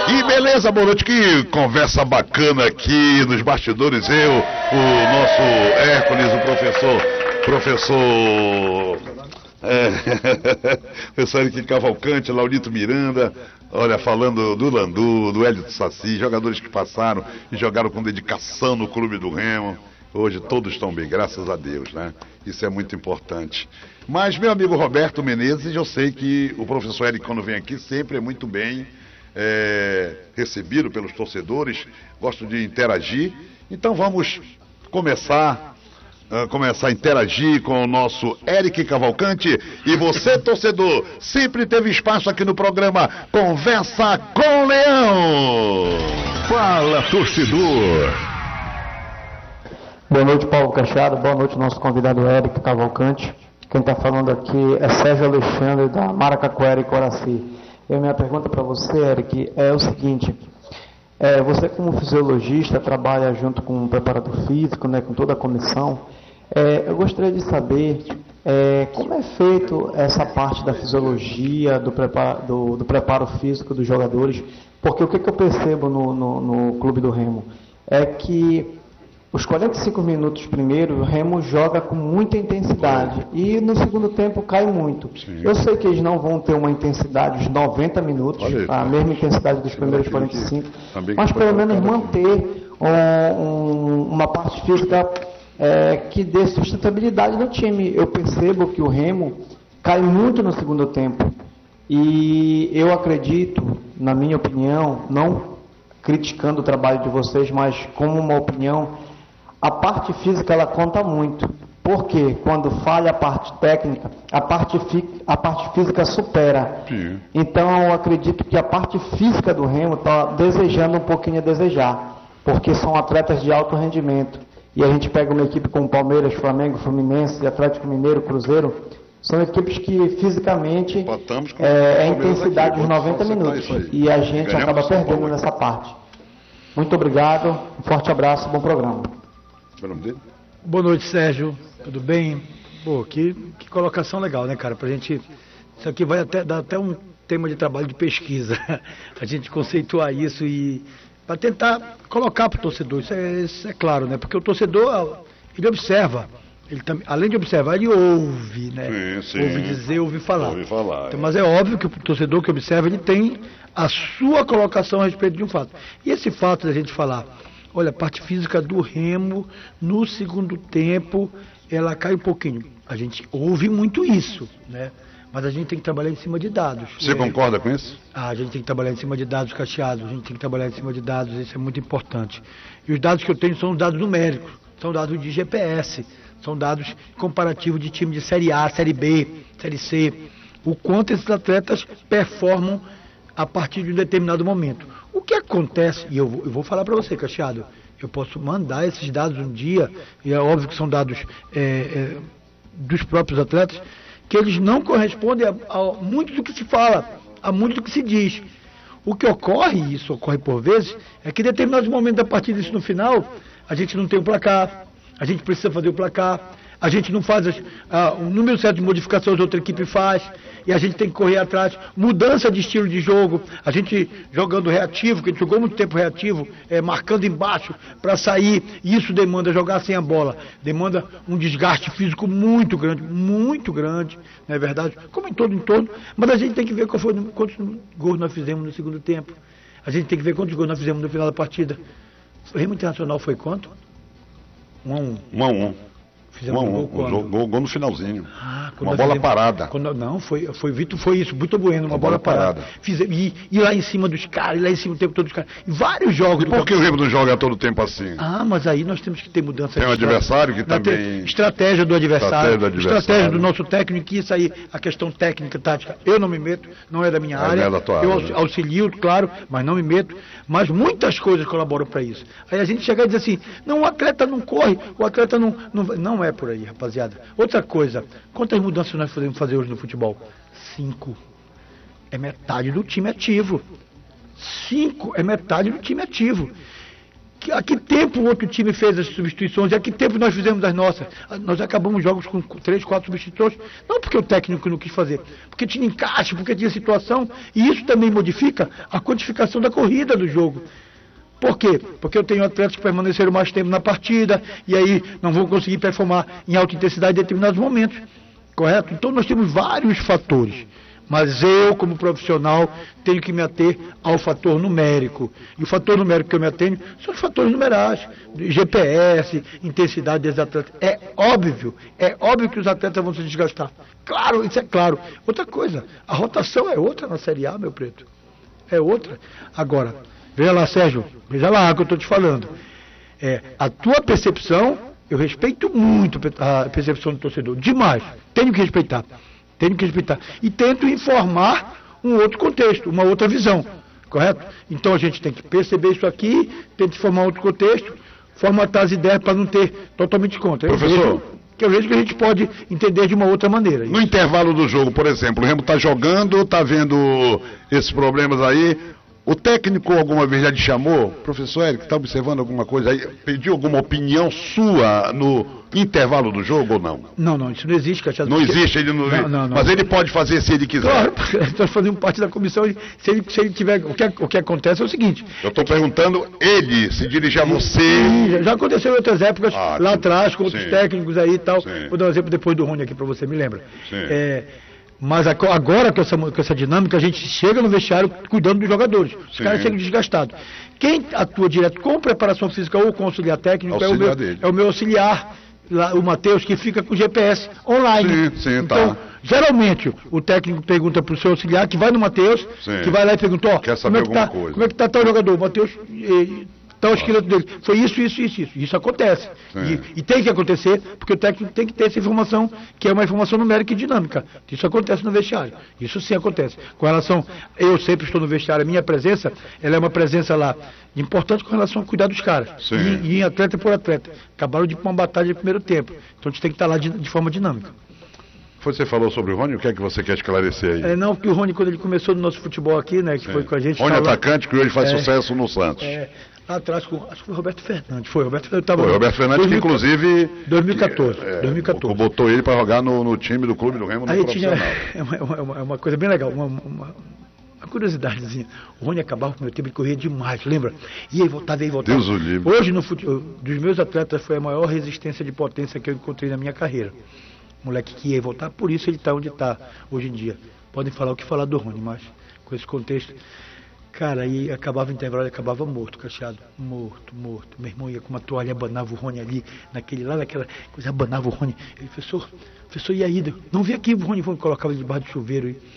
E beleza, boa noite, que conversa bacana aqui nos bastidores, eu, o nosso Hércules, o professor Eric Cavalcante, Laurito Miranda, olha, falando do Landu, do Hélio Saci, jogadores que passaram e jogaram com dedicação no Clube do Remo. Hoje todos estão bem, graças a Deus, né? Isso é muito importante. Mas meu amigo Roberto Menezes, eu sei que o professor Eric, quando vem aqui, sempre é muito bem recebido pelos torcedores, gosta de interagir. Então vamos começar a interagir com o nosso Eric Cavalcante. E você, torcedor, sempre teve espaço aqui no programa Conversa com o Leão. Fala, torcedor. Boa noite, Paulo Cachado. Boa noite, nosso convidado Eric Cavalcante. Quem está falando aqui é Sérgio Alexandre, da Maracacuera e Coraci. E a minha pergunta para você, Eric, é o seguinte: você, como fisiologista, trabalha junto com o preparador físico, né, com toda a comissão. Eu gostaria de saber como é feito essa parte da fisiologia, do preparo físico dos jogadores, porque o que eu percebo no Clube do Remo é que os 45 minutos primeiro, o Remo joga com muita intensidade e no segundo tempo cai muito. Sim. Eu sei que eles não vão ter uma intensidade de 90 minutos, a mesma intensidade dos primeiros 45, mas pelo menos manter uma parte física que dê sustentabilidade no time. Eu percebo que o Remo cai muito no segundo tempo e eu acredito, na minha opinião, não criticando o trabalho de vocês, mas como uma opinião, a parte física ela conta muito, porque quando falha a parte técnica, a parte física supera. Sim. Então eu acredito que a parte física do Remo está desejando um pouquinho a desejar, porque são atletas de alto rendimento. E a gente pega uma equipe como Palmeiras, Flamengo, Fluminense, Atlético Mineiro, Cruzeiro, são equipes que fisicamente intensidade dos 90 minutos. E a gente acaba perdendo nessa parte. Muito obrigado, um forte abraço, bom programa. Boa noite, Sérgio, tudo bem? Pô, que colocação legal, né, cara? Pra gente, isso aqui vai dar até um tema de trabalho de pesquisa, a gente conceituar isso e para tentar colocar para o torcedor, isso é claro, né? Porque o torcedor, ele observa, ele também, além de observar, ele ouve, né? Sim. Ouve dizer, ouve falar. Então, mas é óbvio que o torcedor que observa, ele tem a sua colocação a respeito de um fato. E esse fato da gente falar, olha, a parte física do Remo, no segundo tempo, ela cai um pouquinho. A gente ouve muito isso, né? Mas a gente tem que trabalhar em cima de dados. Você concorda com isso? A gente tem que trabalhar em cima de dados cacheados, a gente tem que trabalhar em cima de dados, isso é muito importante. E os dados que eu tenho são os dados numéricos, são dados de GPS, são dados comparativos de time de Série A, Série B, Série C, o quanto esses atletas performam a partir de um determinado momento. O que acontece, e eu vou falar para você, Cacheado, eu posso mandar esses dados um dia, e é óbvio que são dados dos próprios atletas, que eles não correspondem a muito do que se fala, a muito do que se diz. O que ocorre, e isso ocorre por vezes, é que em determinados momentos da partida, isso no final, a gente não tem o placar, a gente precisa fazer o placar, a gente não faz o número certo de modificações, a outra equipe faz, e a gente tem que correr atrás, mudança de estilo de jogo, a gente jogando reativo, que a gente jogou muito tempo reativo, marcando embaixo para sair, e isso demanda jogar sem a bola, demanda um desgaste físico muito grande, não é verdade? Como em todo, mas a gente tem que ver quantos gols nós fizemos no segundo tempo, a gente tem que ver quantos gols nós fizemos no final da partida. O Remo Internacional foi quanto? 1-1. 1-1. Fizemos gol no finalzinho. Uma bola parada. Vitor, foi isso, Vitor Bueno, uma bola parada. E lá em cima dos caras, e lá em cima o tempo todo dos caras. E vários jogos. E por que o Remo não joga todo o tempo assim? Mas aí nós temos que ter mudança. Tem um adversário que também... Estratégia do adversário. Estratégia do nosso técnico, isso aí, a questão técnica, tática, eu não me meto, não é da minha área. É da tua área, eu auxilio, claro, mas não me meto. Mas muitas coisas colaboram para isso. Aí a gente chega e diz assim, não, o atleta não corre, o atleta não é por aí, rapaziada. Outra coisa, quantas mudanças nós podemos fazer hoje no futebol? 5. É metade do time ativo. 5 é metade do time ativo. A que tempo o outro time fez as substituições e a que tempo nós fizemos as nossas? Nós acabamos jogos com 3, 4 substituições, não porque o técnico não quis fazer, porque tinha encaixe, porque tinha situação, e isso também modifica a quantificação da corrida do jogo. Por quê? Porque eu tenho atletas que permaneceram mais tempo na partida e aí não vão conseguir performar em alta intensidade em determinados momentos, correto? Então nós temos vários fatores. Mas eu, como profissional, tenho que me ater ao fator numérico. E o fator numérico que eu me atenho são os fatores numerais, GPS, intensidade dos atletas. É óbvio que os atletas vão se desgastar. Claro, isso é claro. Outra coisa, a rotação é outra na Série A, meu preto. É outra. Agora, veja lá, Sérgio, veja lá o que eu estou te falando. A tua percepção, eu respeito muito a percepção do torcedor. Demais. Tenho que respeitar. E tento informar um outro contexto, uma outra visão, correto? Então a gente tem que perceber isso aqui, tenta formar outro contexto, formatar as ideias para não ter totalmente contra. Professor, Eu vejo que a gente pode entender de uma outra maneira. No intervalo do jogo, por exemplo, o Remo está jogando, está vendo esses problemas aí. O técnico alguma vez já te chamou? Professor Érico, está observando alguma coisa aí? Pediu alguma opinião sua no intervalo do jogo ou não? Não, isso não existe, Cacheado. Não existe, ele não. Mas ele pode fazer se ele quiser. Claro, nós fazemos parte da comissão, se ele tiver. O que acontece é o seguinte. Eu estou perguntando, ele se dirige a você. Já aconteceu em outras épocas, lá atrás, com outros técnicos aí e tal. Sim. Vou dar um exemplo depois do Rony aqui para você, me lembra. Sim. Mas agora com essa dinâmica, a gente chega no vestiário cuidando dos jogadores. Os caras chegam desgastados. Quem atua direto com preparação física ou com auxiliar técnico é o meu auxiliar, o Matheus, que fica com o GPS online. Sim, então, tá. Geralmente, o técnico pergunta para o seu auxiliar, que vai no Matheus, que vai lá e pergunta, quer saber alguma coisa. Como é que está tal jogador? O Matheus... Está o esqueleto dele. Foi isso. Isso acontece. E tem que acontecer, porque o técnico tem que ter essa informação, que é uma informação numérica e dinâmica. Isso acontece no vestiário. Isso sim acontece. Com relação, eu sempre estou no vestiário, a minha presença, ela é uma presença lá importante com relação a cuidar dos caras. E em atleta por atleta. Acabaram de ir para uma batalha de primeiro tempo. Então a gente tem que estar lá de forma dinâmica. Você falou sobre o Rony, o que é que você quer esclarecer aí? Não, porque o Rony, quando ele começou no nosso futebol aqui, né, que foi com a gente... Rony atacante, que hoje faz sucesso no Santos. Lá atrás, acho que foi o Roberto Fernandes. Roberto Fernandes, que inclusive... 2014. Botou ele para jogar no time do Clube do Remo no profissional. É uma coisa bem legal, uma curiosidadezinha. O Rony acabava com o meu tempo, ele corria demais, lembra? E aí voltava. Deus o livre. Hoje, no futebol, dos meus atletas, foi a maior resistência de potência que eu encontrei na minha carreira. Moleque que ia voltar, por isso ele está onde está hoje em dia. Podem falar o que falar do Rony, mas com esse contexto... Cara, aí acabava o intervalo, ele acabava morto, Cacheado. Morto. Meu irmão ia com uma toalha, abanava o Rony ali, naquela coisa, abanava o Rony. Ele, professor, e aí? Não vi aqui o Rony, colocava ele debaixo do chuveiro e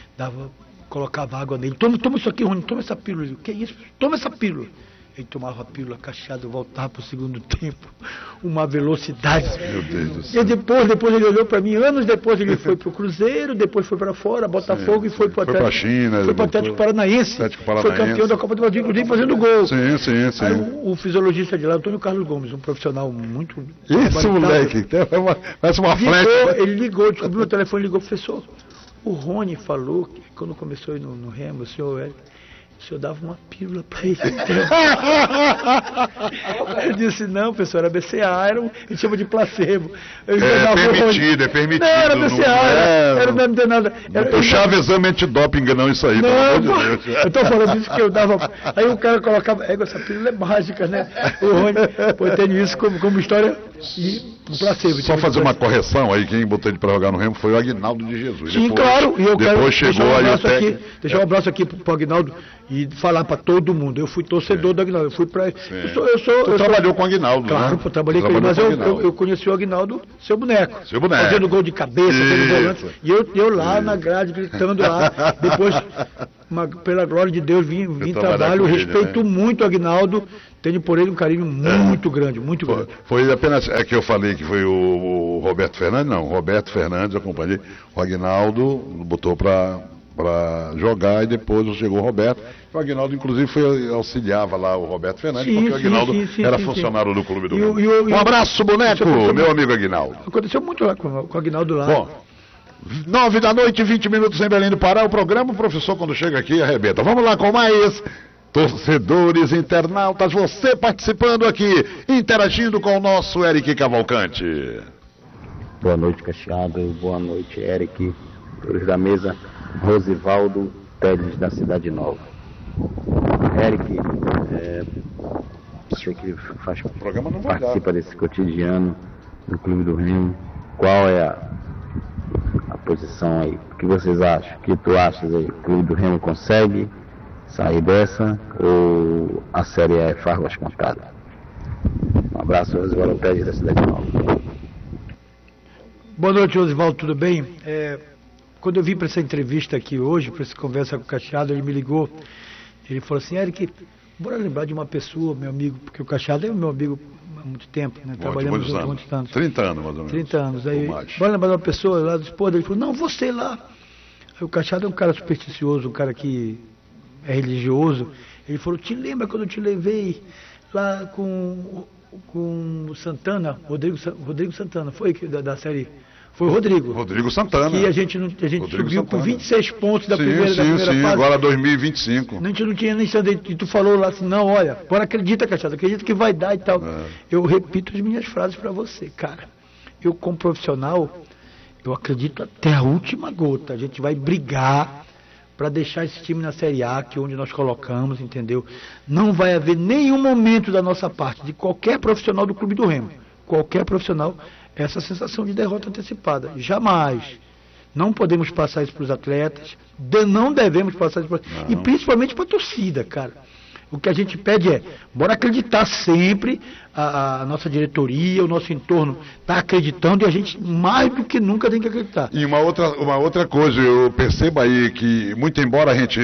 colocava água nele. Toma isso aqui, Rony, toma essa pílula. O que é isso? Toma essa pílula. Ele tomava a pílula, Cacheado, voltava para o segundo tempo, uma velocidade. Meu Deus do céu. E depois ele olhou para mim, anos depois ele foi para o Cruzeiro, depois foi para fora, Botafogo, e foi para o Atlético. Foi para a China. Foi para o Atlético Paranaense. Foi campeão da Copa do Brasil, inclusive fazendo gol. Sim. Aí o fisiologista de lá, Antônio Carlos Gomes, um profissional muito... Isso, moleque, parece uma flecha. Ele ligou, descobriu o telefone, ligou, professor, o Rony falou que quando começou aí no Remo, o senhor dava uma pílula para ele. Eu disse, não, professor, era BCA, ele chama de placebo. É permitido. Não, era BCA, não tem nada. Puxava exame antidoping, não, isso aí, pelo amor de Deus. Eu tô falando isso que eu dava. Aí o cara colocava, essa pílula é mágica, né? O Rony, eu tenho isso como história e um placebo. Só fazer uma correção aí, quem botou ele para jogar no Remo foi o Aguinaldo de Jesus. Sim, claro. E eu depois chegou aí o técnico. Deixar um abraço aqui pro Aguinaldo e falar para todo mundo. Eu fui torcedor do Aguinaldo. Eu fui para. Você trabalhou com o Aguinaldo, claro, né? Eu trabalhei com ele, mas eu conheci o Aguinaldo, seu boneco. Fazendo gol de cabeça, fazendo volante. E eu lá na grade, gritando lá. Depois, pela glória de Deus, vim trabalho. Respeito muito o Aguinaldo. Tenho por ele um carinho muito grande, muito grande. Foi apenas que eu falei que foi o Roberto Fernandes? Não, o Roberto Fernandes, eu acompanhei. O Aguinaldo botou para jogar e depois chegou o Roberto. O Aguinaldo, inclusive, auxiliava lá o Roberto Fernandes, porque o Aguinaldo era funcionário do Clube do Remo. Um abraço, boneco, meu amigo Aguinaldo. Aconteceu muito lá com o Aguinaldo lá. Bom, 9 da noite, 20 minutos em Belém do Pará. O programa, o professor, quando chega aqui, arrebenta. Vamos lá com mais Torcedores, internautas, você participando aqui, interagindo com o nosso Eric Cavalcante. Boa noite, Cacheado. Boa noite, Eric. Todos da mesa, Rosivaldo Teles, da Cidade Nova. Eric, você que faz, O programa não vai participa desse cotidiano do Clube do Remo, qual é a posição aí? O que vocês acham? O que tu achas aí? O Clube do Remo consegue sair dessa ou a série é farras contadas? Um abraço, Rosivaldo Teles, da Cidade Nova. Boa noite, Rosivaldo, tudo bem? Quando eu vim para essa entrevista aqui hoje, para essa conversa com o Cacheado, ele me ligou, ele falou assim, Eric, bora lembrar de uma pessoa, meu amigo, porque o Cacheado é meu amigo há muito tempo, né? Trabalhamos juntos há muitos anos. 30 anos, mais ou menos. 30 anos. Aí, bora lembrar de uma pessoa lá do Esporte, ele falou, não, você lá. Aí o Cacheado é um cara supersticioso, um cara que é religioso. Ele falou, te lembra quando eu te levei lá com o Santana, Rodrigo Santana, foi da série... Foi o Rodrigo. Rodrigo Santana. Que a gente subiu com 26 pontos da primeira fase. Agora 2025. A gente não tinha nem chance. E tu falou lá assim, não, olha, agora acredita, Cacheado, acredita que vai dar e tal. Eu repito as minhas frases para você, cara. Eu, como profissional, eu acredito até a última gota. A gente vai brigar para deixar esse time na Série A, que é onde nós colocamos, entendeu? Não vai haver nenhum momento da nossa parte, de qualquer profissional do Clube do Remo, qualquer profissional, essa sensação de derrota antecipada. Jamais. Não podemos passar isso para os atletas, não devemos passar isso para... E principalmente para a torcida, cara. O que a gente pede é, bora acreditar sempre, a nossa diretoria, o nosso entorno está acreditando e a gente mais do que nunca tem que acreditar. E uma outra coisa, eu percebo aí que, muito embora a gente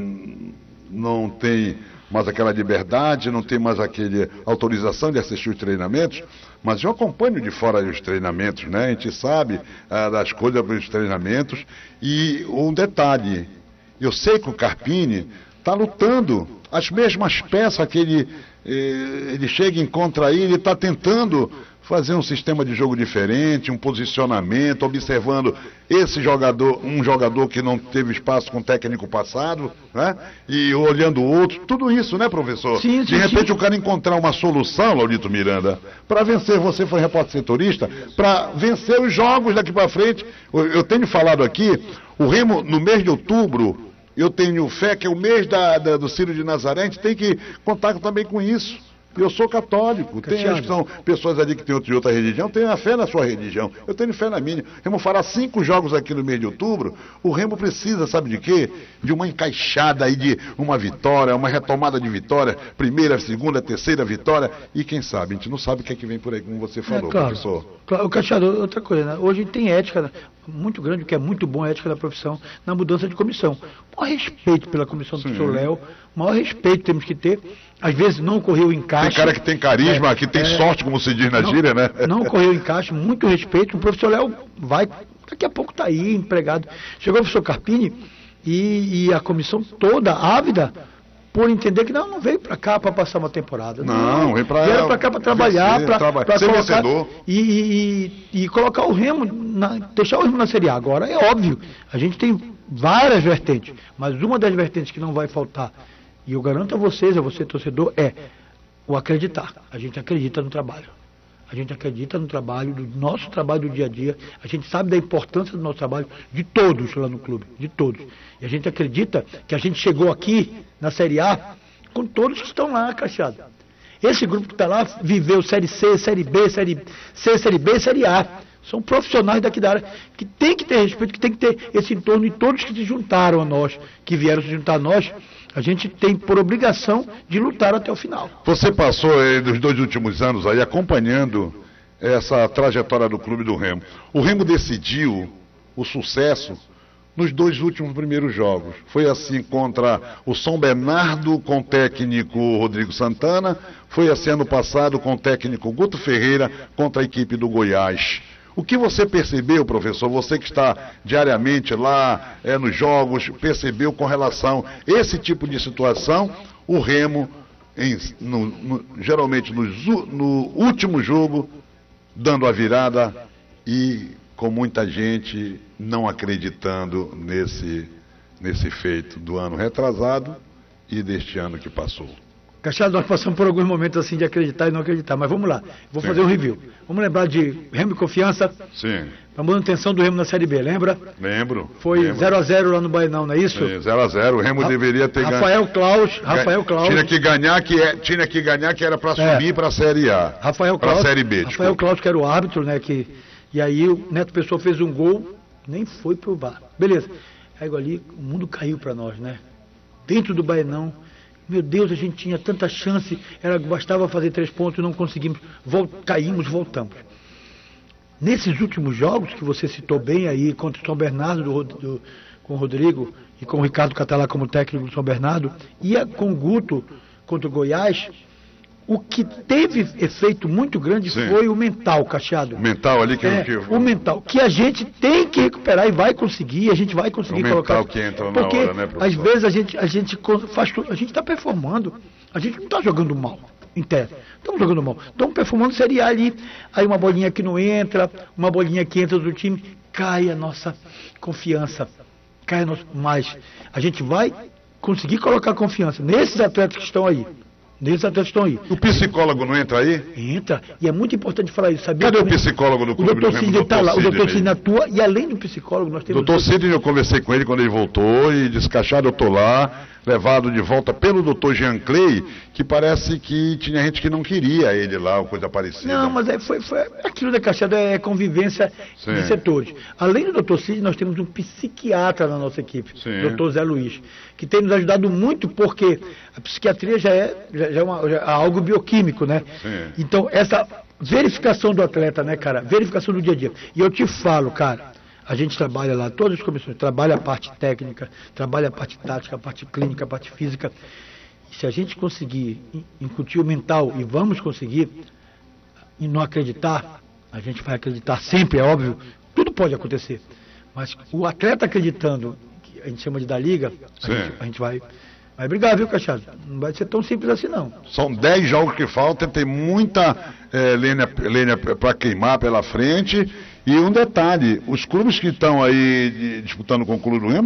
não tenha mais aquela liberdade, não tem mais aquela autorização de assistir os treinamentos, mas eu acompanho de fora os treinamentos, né? A gente sabe das coisas dos treinamentos. E um detalhe, eu sei que o Carpini está lutando as mesmas peças que ele chega e encontra aí, ele está tentando fazer um sistema de jogo diferente, um posicionamento, observando esse jogador, um jogador que não teve espaço com o técnico passado, né? E olhando o outro, tudo isso, né, professor? Sim, de repente o cara encontrar uma solução, Laurito Miranda, para vencer, você foi repórter setorista, para vencer os jogos daqui para frente. Eu tenho falado aqui, o Remo, no mês de outubro, eu tenho fé que é o mês do Círio de Nazaré, a gente tem que contar também com isso. Eu sou católico, tem acho que são pessoas ali que têm outra religião, tem a fé na sua religião, eu tenho fé na minha. O Remo fará 5 jogos aqui no mês de outubro, o Remo precisa, sabe de quê? De uma encaixada aí, de uma vitória, uma retomada de vitória, primeira, segunda, terceira vitória, e quem sabe, a gente não sabe o que é que vem por aí, como você falou, professor. Claro, Cacheado, outra coisa, né? Hoje tem ética muito grande, o que é muito bom a ética da profissão, na mudança de comissão. Maior respeito pela comissão do professor Léo, maior respeito temos que ter. Às vezes não ocorreu o encaixe. Tem cara que tem carisma, que tem sorte, como se diz na gíria, né? Não ocorreu o encaixe, muito respeito. O professor Léo vai, daqui a pouco está aí, empregado. Chegou o professor Carpini e a comissão toda ávida por entender que não veio para cá para passar uma temporada. Não, veio para cá para trabalhar, para ser colocar vencedor. E colocar o Remo, deixar o Remo na Série A. Agora é óbvio, a gente tem várias vertentes, mas uma das vertentes que não vai faltar, e eu garanto a vocês, a você torcedor, é o acreditar. A gente acredita no trabalho. A gente acredita no trabalho, do nosso trabalho do dia a dia. A gente sabe da importância do nosso trabalho, de todos lá no clube, de todos. E a gente acredita que a gente chegou aqui na Série A com todos que estão lá, Cacheado. Esse grupo que está lá viveu Série C, Série B, Série C, Série B, Série A. São profissionais daqui da área que tem que ter respeito, que tem que ter esse entorno, e todos que se juntaram a nós, que vieram se juntar a nós, a gente tem por obrigação de lutar até o final. Você passou nos 2 últimos anos aí acompanhando essa trajetória do Clube do Remo. O Remo decidiu o sucesso nos 2 últimos primeiros jogos. Foi assim contra o São Bernardo com o técnico Rodrigo Santana, foi assim ano passado com o técnico Guto Ferreira contra a equipe do Goiás. O que você percebeu, professor, você que está diariamente lá nos jogos, percebeu com relação a esse tipo de situação, o Remo, geralmente no último jogo, dando a virada e com muita gente não acreditando nesse feito do ano retrasado e deste ano que passou? Cachado, nós passamos por alguns momentos assim de acreditar e não acreditar, mas vamos lá, vou fazer um review. Vamos lembrar de Remo e Confiança, Sim. a manutenção do Remo na Série B, lembra? Lembro. Foi 0x0 lá no Bainão, não é isso? 0x0, o Remo deveria ter ganho. Rafael Claus. Tinha que ganhar que era para subir para a Série A. Rafael Para a Claus. Série B, Rafael Claus, que era o árbitro, né? E aí o Neto Pessoa fez um gol, nem foi pro VAR. Beleza. Aí ali, o mundo caiu para nós, né? Dentro do Bainão. Meu Deus, a gente tinha tanta chance, bastava fazer 3 pontos e não conseguimos. Caímos, voltamos. Nesses últimos jogos, que você citou bem aí, contra o São Bernardo, com o Rodrigo e com o Ricardo Catalá como técnico do São Bernardo, e com o Guto contra o Goiás, o que teve efeito muito grande foi o mental, Cachado. O mental ali o mental, que a gente tem que recuperar e vai conseguir, a gente vai conseguir colocar. O mental que entra na porque hora, né, professor? às vezes a gente faz tudo, a gente está performando, a gente não está jogando mal, em tese. Estamos jogando mal. Estamos performando Série A ali, aí uma bolinha que não entra, uma bolinha que entra do time, cai a nossa confiança, mas a gente vai conseguir colocar confiança nesses atletas que estão aí. O psicólogo não entra aí? Entra, e é muito importante falar isso, sabia? Cadê o psicólogo do clube? O doutor Sidney está lá, o doutor Sidney atua, e além do psicólogo nós temos... Doutor Sidney, eu conversei com ele quando ele voltou e disse, Cachado, eu estou lá, levado de volta pelo doutor Jean Clay, que parece que tinha gente que não queria ele lá, ou coisa parecida. Não, mas foi aquilo da Cachado, é convivência de setores. Além do doutor Sidney, nós temos um psiquiatra na nossa equipe, o doutor Zé Luiz, que tem nos ajudado muito, porque a psiquiatria já é algo bioquímico, né? Sim. Então, essa verificação do atleta, né, cara? Verificação do dia a dia. E eu te falo, cara, a gente trabalha lá, todas as comissões, trabalha a parte técnica, trabalha a parte tática, a parte clínica, a parte física. E se a gente conseguir incutir o mental, e vamos conseguir, e não acreditar, a gente vai acreditar sempre, é óbvio, tudo pode acontecer. Mas o atleta acreditando, que a gente chama de da liga, a gente vai brigar, viu, Cachado? Não vai ser tão simples assim, não. São 10 jogos que faltam, tem muita lenha para queimar pela frente. E um detalhe, os clubes que estão aí disputando com o Clube do Remo,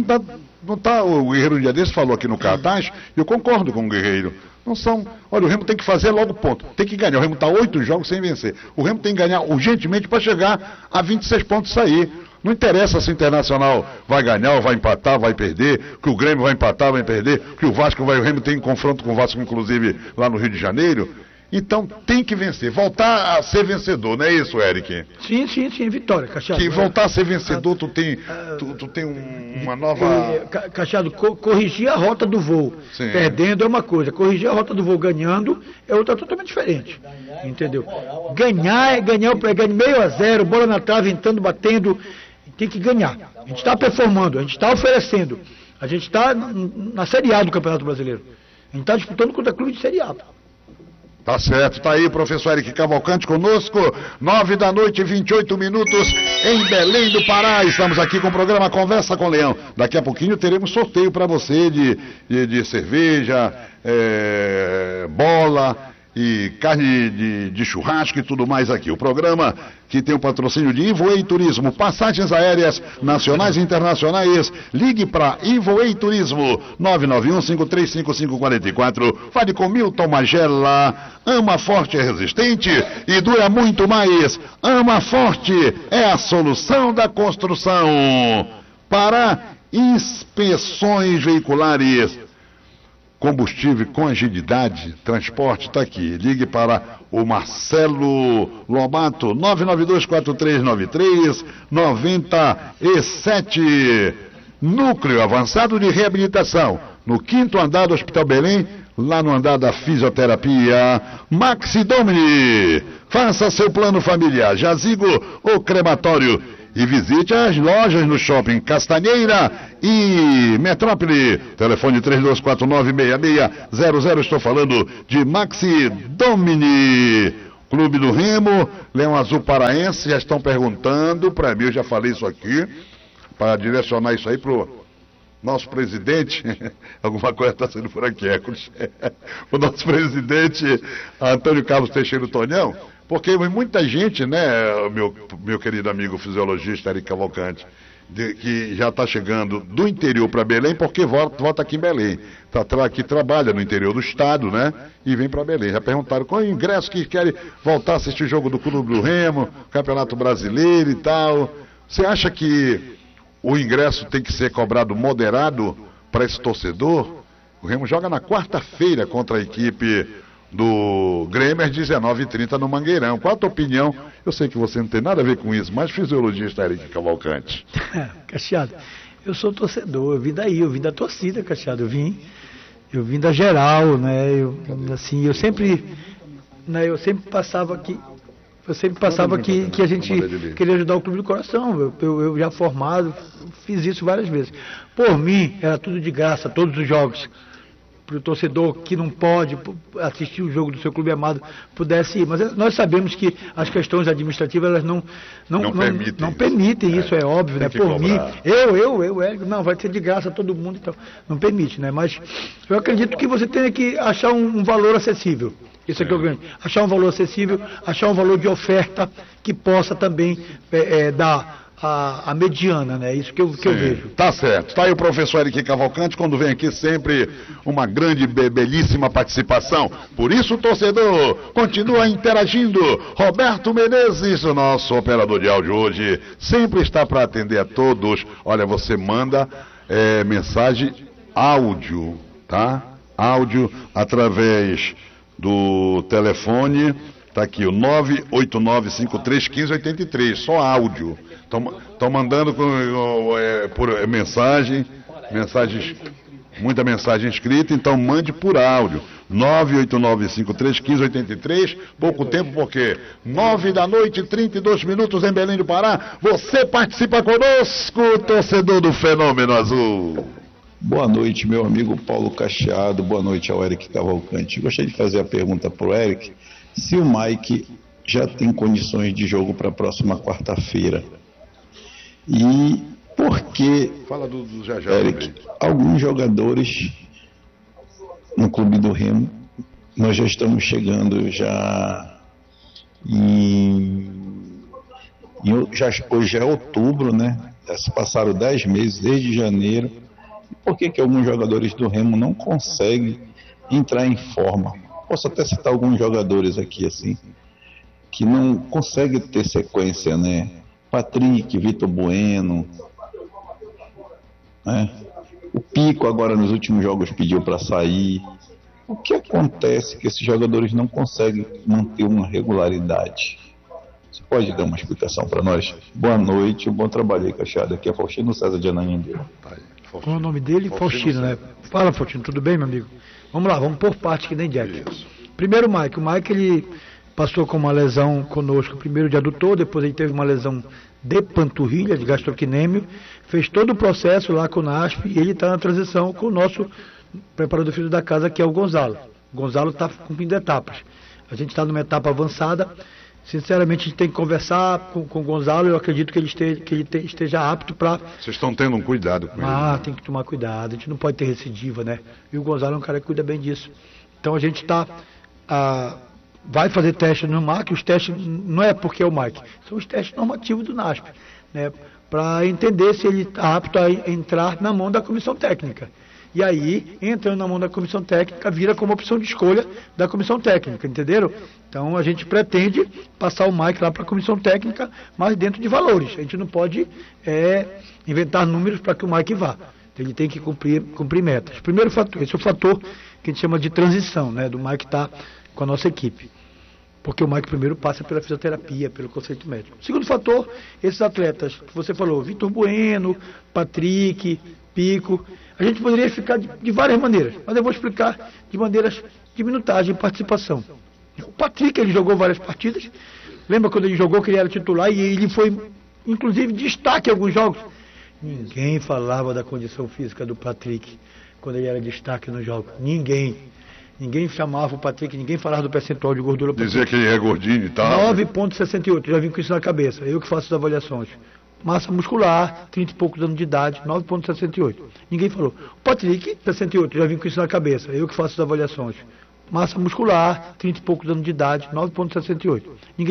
o Guerreiro um dia desse falou aqui no cartaz, e eu concordo com o Guerreiro. Não são. Olha, o Remo tem que fazer logo ponto. Tem que ganhar. O Remo está 8 jogos sem vencer. O Remo tem que ganhar urgentemente para chegar a 26 pontos e sair. Não interessa se o Internacional vai ganhar ou vai empatar, vai perder, que o Grêmio vai empatar, vai perder, que o Vasco vai. O Remo tem confronto com o Vasco, inclusive, lá no Rio de Janeiro. Então tem que vencer, voltar a ser vencedor, não é isso, Eric? Sim, vitória, Cachado. Que voltar a ser vencedor, tu tem uma nova... Cachado, corrigir a rota do voo, Sim. Perdendo é uma coisa, corrigir a rota do voo ganhando é outra totalmente diferente, entendeu? Ganhar é ganhar meio a zero, bola na trave, entrando, batendo, tem que ganhar. A gente está performando, a gente está oferecendo, a gente está na Série A do Campeonato Brasileiro, a gente está disputando contra clube de Série A. Tá certo, tá aí o professor Eric Cavalcante conosco, 9h28 em Belém do Pará. Estamos aqui com o programa Conversa com o Leão. Daqui a pouquinho teremos sorteio para você de cerveja, bola e carne de churrasco e tudo mais aqui. O programa que tem o patrocínio de Ivoei Turismo, passagens aéreas nacionais e internacionais. Ligue para Ivoei Turismo, 991-535544. Fale com Milton Magela. Ama Forte é resistente e dura muito mais. Ama Forte é a solução da construção. Para inspeções veiculares, combustível com agilidade, transporte, está aqui. Ligue para o Marcelo Lobato, 992439397. Núcleo Avançado de Reabilitação, no 5º andar do Hospital Belém, lá no andar da fisioterapia. Maxi Domini, faça seu plano familiar, jazigo ou crematório. E visite as lojas no Shopping Castanheira e Metrópole. Telefone 3249-6600. Estou falando de Maxi Domini. Clube do Remo, Leão Azul Paraense, já estão perguntando para mim, eu já falei isso aqui, para direcionar isso aí pro nosso presidente, alguma coisa está sendo por aqui, o nosso presidente Antônio Carlos Teixeira Tonhão. Porque muita gente, né, meu querido amigo fisiologista Eric Cavalcante, que já está chegando do interior para Belém, porque volta aqui em Belém. Que trabalha no interior do estado, né? E vem para Belém. Já perguntaram qual é o ingresso que querem voltar a assistir o jogo do Clube do Remo, Campeonato Brasileiro e tal. Você acha que o ingresso tem que ser cobrado moderado para esse torcedor? O Remo joga na quarta-feira contra a equipe do Grêmio às 19h30 no Mangueirão. Qual a tua opinião? Eu sei que você não tem nada a ver com isso, mas fisiologista Eric Cavalcante. Cacheado, eu sou torcedor, eu vim daí, eu vim da torcida, Cacheado, eu vim da geral, né? Eu sempre passava que a gente queria ajudar o Clube do Coração. Eu já formado, fiz isso várias vezes. Por mim, era tudo de graça, todos os jogos. Para o torcedor que não pode assistir o jogo do seu clube amado pudesse ir. Mas nós sabemos que as questões administrativas elas não permitem isso, é óbvio, né? Por cobrar. Mim, Érico, não, vai ser de graça todo mundo, então não permite, né? Mas eu acredito que você tem que achar um valor acessível. Isso aqui é o grande. Achar um valor acessível, achar um valor de oferta que possa também dar a mediana, né? Isso que eu vejo. Tá certo. Tá aí o professor Eric Cavalcante, quando vem aqui sempre uma grande, belíssima participação. Por isso o torcedor continua interagindo. Roberto Menezes, o nosso operador de áudio hoje, sempre está para atender a todos. Olha, você manda mensagem áudio, tá? Áudio através do telefone. Tá aqui o 989531583, só áudio. Estão mandando por muita mensagem escrita, então mande por áudio. 989531583, pouco tempo porque 9h32 em Belém do Pará. Você participa conosco, torcedor do Fenômeno Azul. Boa noite, meu amigo Paulo Cacheado, boa noite ao Eric Cavalcante. Gostaria de fazer a pergunta para o Eric. Se o Mike já tem condições de jogo para a próxima quarta-feira, e por que, fala do Eric, alguns jogadores no Clube do Remo, nós já estamos chegando hoje é outubro, né? Já se passaram 10 meses, desde janeiro. Por que alguns jogadores do Remo não conseguem entrar em forma? Posso até citar alguns jogadores aqui, assim, que não conseguem ter sequência, né? Patrick, Vitor Bueno, né? O Pico agora nos últimos jogos pediu para sair. O que acontece que esses jogadores não conseguem manter uma regularidade? Você pode dar uma explicação para nós? Boa noite, um bom trabalho aí, Cacheado. Aqui é Faustino César de Ananindeua. Qual é o nome dele? Faustino, né? Fala, Faustino, tudo bem, meu amigo? Vamos lá, vamos por parte que nem Jack. Primeiro, o Mike, ele passou com uma lesão conosco, primeiro de adutor, depois ele teve uma lesão de panturrilha, de gastrocnêmio, fez todo o processo lá com o NASP e ele está na transição com o nosso preparador físico da casa, que é o Gonzalo. O Gonzalo está cumprindo etapas. A gente está numa etapa avançada. Sinceramente, a gente tem que conversar com o Gonzalo. Eu acredito que ele esteja apto para... Vocês estão tendo um cuidado com ele? Tem que tomar cuidado. A gente não pode ter recidiva, né? E o Gonzalo é um cara que cuida bem disso. Então a gente vai fazer teste no Mike. Os testes não é porque é o Mike, são os testes normativos do NASP, né? Para entender se ele está apto a entrar na mão da comissão técnica. E aí, entrando na mão da comissão técnica, vira como opção de escolha da comissão técnica, entenderam? Então a gente pretende passar o Mike lá para a comissão técnica, mas dentro de valores. A gente não pode inventar números para que o Mike vá. Ele tem que cumprir metas. Primeiro fator, esse é o fator que a gente chama de transição, né, do Mike estar com a nossa equipe. Porque o Mike primeiro passa pela fisioterapia, pelo conceito médico. Segundo fator, esses atletas que você falou, Vitor Bueno, Patrick, Pico, a gente poderia ficar de várias maneiras, mas eu vou explicar de maneiras de minutagem e participação. O Patrick, ele jogou várias partidas, lembra quando ele jogou que ele era titular e ele foi, inclusive, destaque em alguns jogos? Ninguém falava da condição física do Patrick quando ele era destaque nos jogos. Ninguém chamava o Patrick, ninguém falava do percentual de gordura. Dizia que ele é gordinho e tal. 9,68, já vim com isso na cabeça, eu que faço as avaliações. Massa muscular, 30 e poucos anos de idade, 9,68. Ninguém falou. O Patrick, 68, já vim com isso na cabeça, eu que faço as avaliações. Massa muscular, 30 e poucos anos de idade, 9,68. Ninguém